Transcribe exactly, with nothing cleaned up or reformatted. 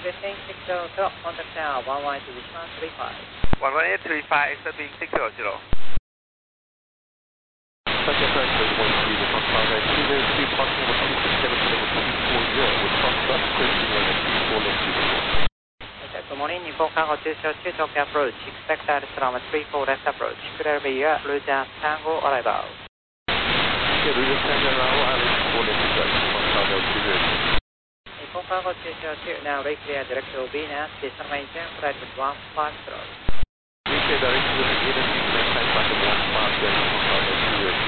Lifting six zero zero, contact now one one eight three one three five. one one eight three five, accepting six zero zero. Second Flight three one three, the Fox Tower, two zero two, departing number two six seven seven two four zero, with Fox Left, clearing runway two four left two. Good morning, Nippon Cargo two zero two, Tokyo approach, expect that runway three four left approach, clear via Louisiana Tango arrival. Yeah, Louisiana Tango arrival, Alice four left approach, Fox Tower two zero two. Nippon Cargo two zero two, now reclear direct to Venus, descend maintain flight with one five zero. Reclear direct to Venus, maintain flight with one five zero, Fox Tower